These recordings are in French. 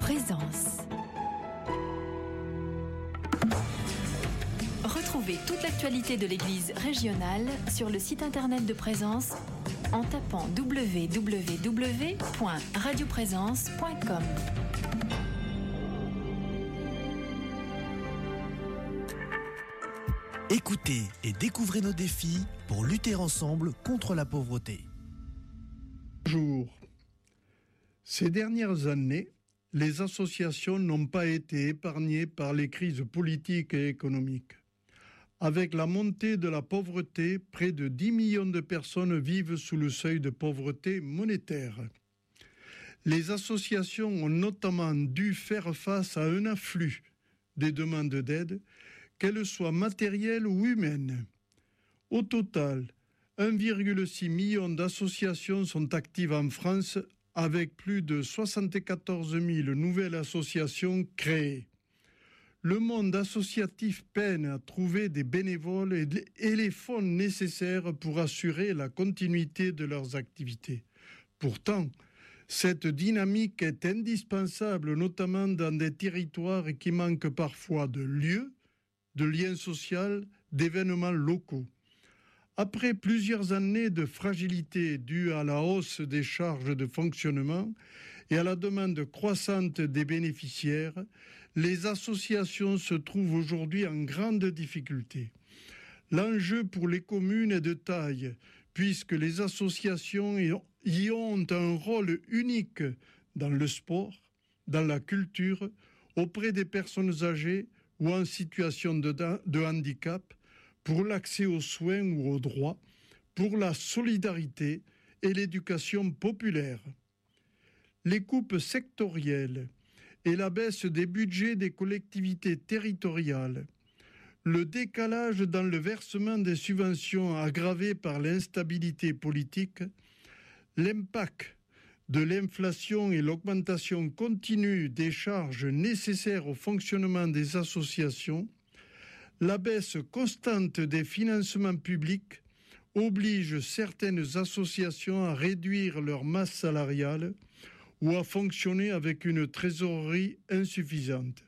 Présence. Retrouvez toute l'actualité de l'Église régionale sur le site internet de Présence en tapant www.radioprésence.com. Écoutez et découvrez nos défis pour lutter ensemble contre la pauvreté. Bonjour. Ces dernières années, les associations n'ont pas été épargnées par les crises politiques et économiques. Avec la montée de la pauvreté, près de 10 millions de personnes vivent sous le seuil de pauvreté monétaire. Les associations ont notamment dû faire face à un afflux des demandes d'aide, qu'elles soient matérielles ou humaines. Au total, 1,6 million d'associations sont actives en France, avec plus de 74 000 nouvelles associations créées. Le monde associatif peine à trouver des bénévoles et les fonds nécessaires pour assurer la continuité de leurs activités. Pourtant, cette dynamique est indispensable, notamment dans des territoires qui manquent parfois de lieux, de liens sociaux, d'événements locaux. Après plusieurs années de fragilité due à la hausse des charges de fonctionnement et à la demande croissante des bénéficiaires, les associations se trouvent aujourd'hui en grande difficulté. L'enjeu pour les communes est de taille, puisque les associations y ont un rôle unique dans le sport, dans la culture, auprès des personnes âgées ou en situation de handicap, pour l'accès aux soins ou aux droits, pour la solidarité et l'éducation populaire. Les coupes sectorielles et la baisse des budgets des collectivités territoriales, le décalage dans le versement des subventions aggravé par l'instabilité politique, l'impact de l'inflation et l'augmentation continue des charges nécessaires au fonctionnement des associations, la baisse constante des financements publics oblige certaines associations à réduire leur masse salariale ou à fonctionner avec une trésorerie insuffisante.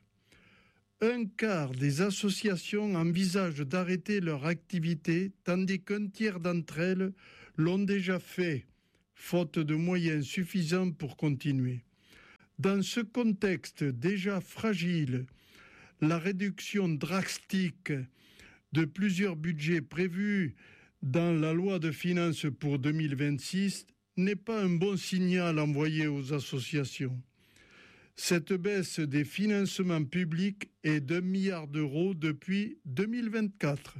Un quart des associations envisagent d'arrêter leur activité, tandis qu'un tiers d'entre elles l'ont déjà fait, faute de moyens suffisants pour continuer. Dans ce contexte déjà fragile, la réduction drastique de plusieurs budgets prévus dans la loi de finances pour 2026 n'est pas un bon signal envoyé aux associations. Cette baisse des financements publics est d'1 milliard d'euros depuis 2024.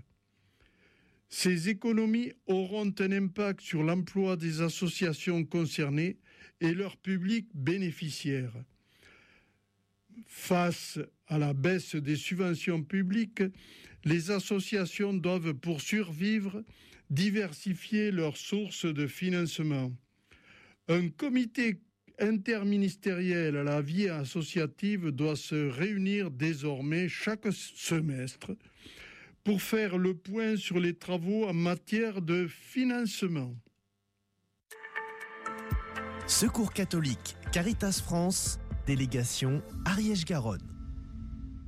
Ces économies auront un impact sur l'emploi des associations concernées et leurs publics bénéficiaires. Face à la baisse des subventions publiques, les associations doivent, pour survivre, diversifier leurs sources de financement. Un comité interministériel à la vie associative doit se réunir désormais chaque semestre pour faire le point sur les travaux en matière de financement. Secours catholique Caritas France, délégation Ariège-Garonne.